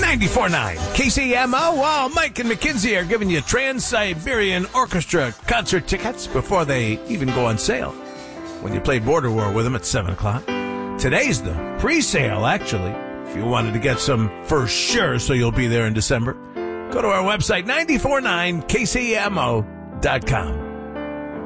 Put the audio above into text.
94.9 KCMO. Well, Mike and McKinsey are giving you Trans-Siberian Orchestra concert tickets before they even go on sale when you play Border War with them at 7 o'clock. Today's the pre-sale, actually, if you wanted to get some for sure so you'll be there in December. Go to our website, 949kcmo.com.